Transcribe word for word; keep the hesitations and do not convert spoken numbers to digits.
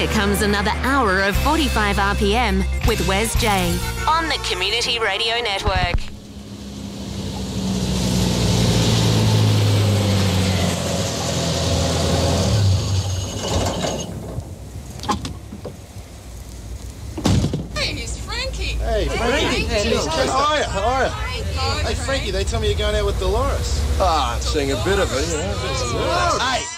Here comes another hour of forty-five R P M with Wes J on the Community Radio Network. Hey, it's Frankie. Hey, Frankie. Hey, Jeez, how are you? How are you? Hey, Frankie, they tell me you're going out with Dolores. Ah, seeing a bit of it, you know. Hey,